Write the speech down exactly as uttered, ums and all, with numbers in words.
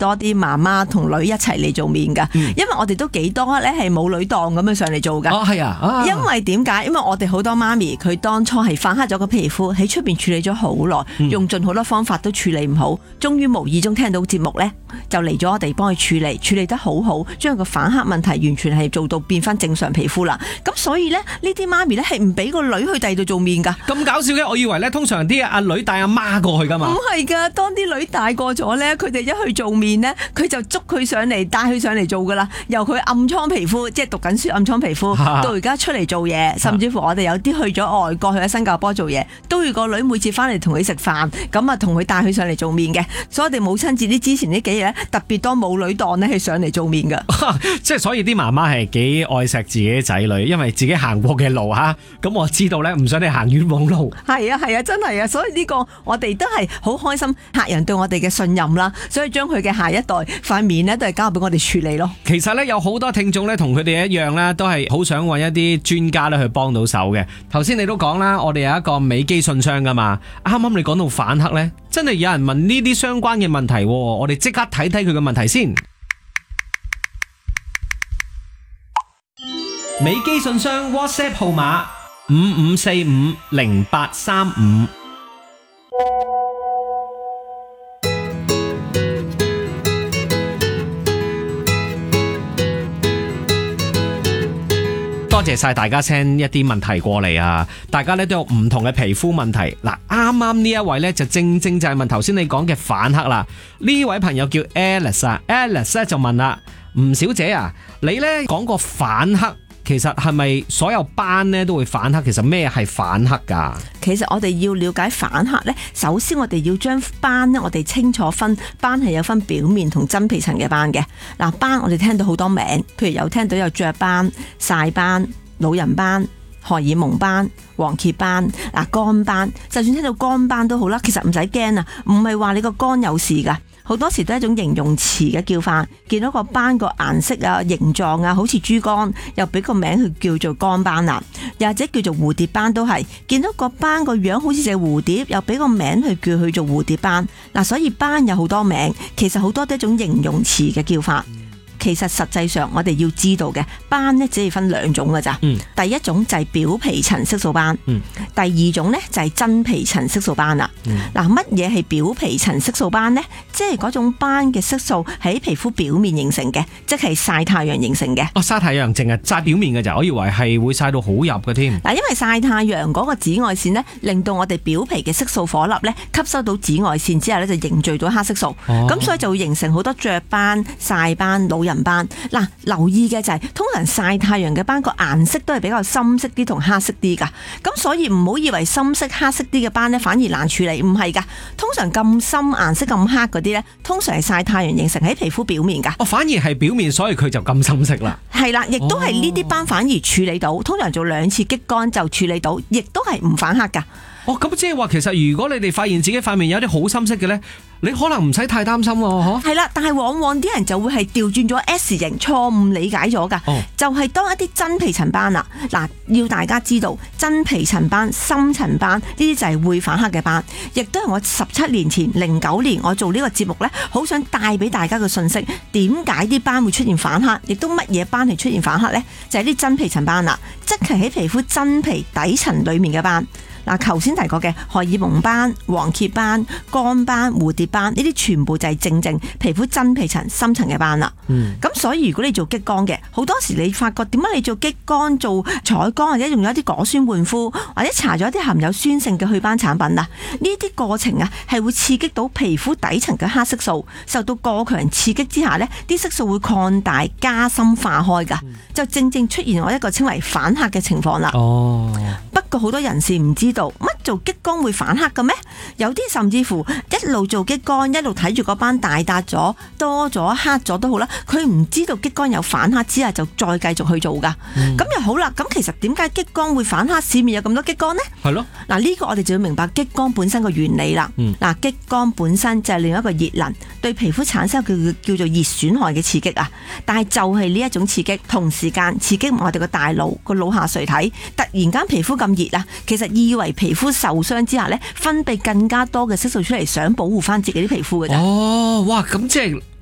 多啲媽媽同女一齊嚟做面噶，嗯、因為我哋都幾多咧係母女檔咁樣上嚟做噶。 哦，係啊，啊因為點解？因為我哋好多媽咪佢當初係反黑咗個皮膚，喺出邊處理咗好耐，嗯、用盡好多方法都處理唔好，終於無意中聽到節目咧，就嚟咗我哋幫佢處理，處理得好好，將個反黑問題完全係做到變翻正常皮膚啦。咁所以咧，呢啲媽咪咧係唔俾個女去第二度做面噶。 咁搞笑嘅，我以為咧通常啲阿女帶阿媽過去噶嘛。 唔係噶，當啲女大個咗咧，佢哋一去做面咧，佢就捉佢上嚟，帶佢上嚟做噶啦。由佢暗瘡皮膚，即係讀緊書暗瘡皮膚，到而家出嚟做嘢，甚至乎我哋有啲去咗外國，去咗新加坡做嘢，都要個女每次翻嚟同佢食飯，咁啊同佢帶佢上嚟做面嘅。所以我哋母親節啲之前呢幾日咧，特別多母女檔咧係上嚟做面噶。 即係所以啲媽媽係幾愛錫自己仔女，因為自己行過嘅路吓，咁我知道咧，唔想你行冤枉路。 係啊係啊，真係啊，所以呢個我哋都係好開心，客人對我哋嘅信任啦，所以將佢嘅下一代塊面咧都係交俾我哋處理咯。 其實咧有好多聽眾咧同佢哋一樣咧，都係好想揾一啲專家咧去幫到手嘅。頭先你都講啦，我哋有一個美肌信箱噶嘛，啱啱你講到反黑咧，真係有人問呢啲相關嘅問題，我哋即刻睇睇佢嘅問題先。美肌信箱 WhatsApp 號碼五五四五零八三五。多謝晒大家 send 一啲問題過嚟啊！大家咧都有唔同嘅皮膚問題。嗱，啱啱呢一位咧就正正就係問頭先你講嘅反黑啦。呢位朋友叫 Alice 啊 ，Alice 咧就問啦，吳小姐啊，你咧講過反黑。其實係咪所有斑咧都會反黑？其實咩係反黑噶？ 其實我哋要了解反黑咧，首先我哋要將斑咧，我哋清楚分斑係有分表面同真皮層嘅斑嘅。嗱，斑我哋聽到好多名，譬如有聽到有雀斑、曬斑、老人斑、荷爾蒙斑、黃褐斑、嗱乾斑，就算聽到乾斑都好啦，其實唔使驚啊，唔係話你個肝有事噶。好多時都係一種形容詞嘅叫法，見到個斑個顏色啊、形狀啊，好似豬肝，又俾個名佢叫做肝斑啦，又或者叫做蝴蝶斑都係，見到個斑個樣好似隻蝴蝶，又俾個名去叫佢做蝴蝶斑。嗱，所以斑有好多名，其實好多都係一種形容詞嘅叫法。其實實際上我哋要知道嘅斑呢，只係分兩種㗎咋。嗯、第一種就係表皮層色素斑，嗯、第二種呢就係真皮層色素斑啦。嗱、嗯，乜嘢係表皮層色素斑呢？即係嗰種斑嘅色素喺皮膚表面形成嘅，即係曬太陽形成嘅。 哦，曬太陽淨係曬表面嘅咋？我以為係會曬到好入嘅添。 嗱，因為曬太陽嗰個紫外線呢，令到我哋表皮嘅色素顆粒呢，吸收到紫外線之後呢，就凝聚到黑色素，咁、哦、所以就會形成好多雀斑、曬斑、老人斑。嗱，留意嘅就係、是、通常曬太陽嘅斑個顏色都係比較深色啲同黑色啲噶，咁所以唔好以為深色黑色啲嘅斑咧反而難處理，唔係噶，通常咁深顏色咁黑嗰啲咧，通常係曬太陽形成喺皮膚表面噶。 哦，反而係表面，所以佢就咁深色啦。 係啦，亦都係呢啲斑反而處理到，通常做兩次激乾就處理到，亦都係唔反黑噶。 哦，咁即係話，其實如果你哋發現自己塊面有啲好深色嘅咧，你可能唔使太擔心喎， 係啦，但係往往啲人就會係調轉咗 S 型，錯誤理解咗噶。哦、就係當一啲真皮層斑啦，嗱，要大家知道真皮層斑、深層斑呢啲就係會反黑嘅斑，亦都係我十七年前零九年我做呢個節目咧，好想帶俾大家嘅信息。點解啲斑會出現反黑？亦都乜嘢斑係出現反黑咧？就係、是、啲真皮層斑啦，即係喺皮膚真皮底層裡面嘅斑。嗱，頭先提過嘅荷爾蒙斑、黃褐斑、肝斑、蝴蝶斑，呢啲全部就係正正皮膚真皮層深層嘅斑啦。嗯，咁所以如果你做激光嘅，好多時你發覺點解你做激光、做彩光或者用咗一啲果酸換膚，或者搽咗一啲含有酸性嘅去斑產品啊？呢啲過程啊係會刺激到皮膚底層嘅黑色素，受到過強刺激之下呢，啲色素會擴大、加深化開㗎，就正正出現我一個稱為反黑嘅情況啦。哦，不過好多人士唔知道乜做激光會反黑嘅咩？有啲甚至乎一路做激光，一路睇住個斑大笪咗、多咗、黑咗都好啦，佢唔知道激光有反黑之下就再繼續去做噶。咁、嗯、又好啦，咁其實點解激光會反黑？市面有咁多激光呢？係咯。嗱，呢個我哋就要明白激光本身個原理啦。嗱、嗯，激光本身就係另一個熱能，對皮膚產生叫叫做熱損害嘅刺激啊。但係就係呢一種刺激，同時間刺激我哋個大腦個腦下垂體，突然間皮膚咁熱啊，其實以為皮膚受傷之下咧，分泌更加多嘅色素出嚟，想保護翻自己啲皮膚嘅啫。 哦，哇！咁即係